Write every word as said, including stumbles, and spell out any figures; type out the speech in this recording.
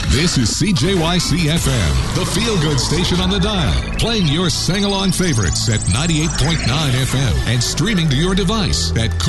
This is C J Y C F M, the feel-good station on the dial, playing your sing-along favorites at ninety-eight point nine F M and streaming to your device at